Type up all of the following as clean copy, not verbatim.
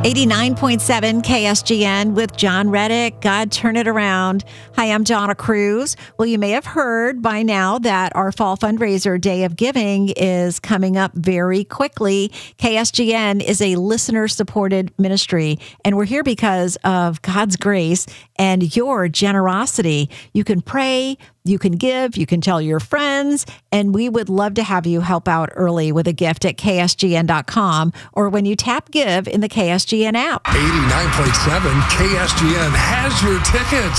89.7 KSGN with John Reddick. God, turn it around. Hi, I'm Donna Cruz. Well, you may have heard by now that our fall fundraiser, Day of Giving, is coming up very quickly. KSGN is a listener-supported ministry, and we're here because of God's grace and your generosity. You can pray, you can give, you can tell your friends, and we would love to have you help out early with a gift at ksgn.com or when you tap Give in the KSGN app. 89.7 KSGN has your tickets.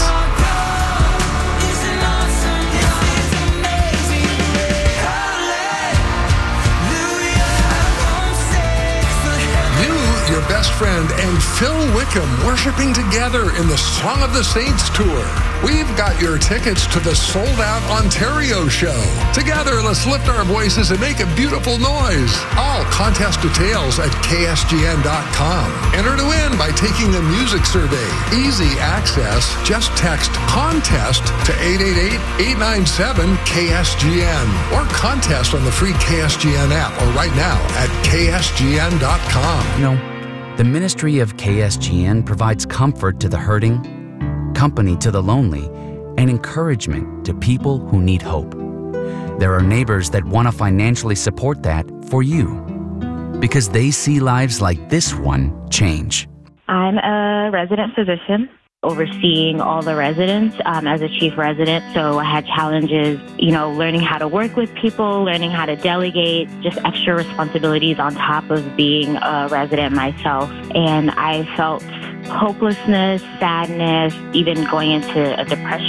Your best friend and Phil Wickham worshiping together in the Song of the Saints tour. We've got your tickets to the sold-out Ontario show. Together, let's lift our voices and make a beautiful noise. All contest details at ksgn.com. Enter to win by taking the music survey. Easy access. Just text CONTEST to 888-897-KSGN or contest on the free KSGN app or right now at ksgn.com. The ministry of KSGN provides comfort to the hurting, company to the lonely, and encouragement to people who need hope. There are neighbors that want to financially support that for you because they see lives like this one change. I'm a resident physician overseeing all the residents as a chief resident. So I had challenges, learning how to work with people, learning how to delegate, just extra responsibilities on top of being a resident myself. And I felt hopelessness, sadness, even going into a depression.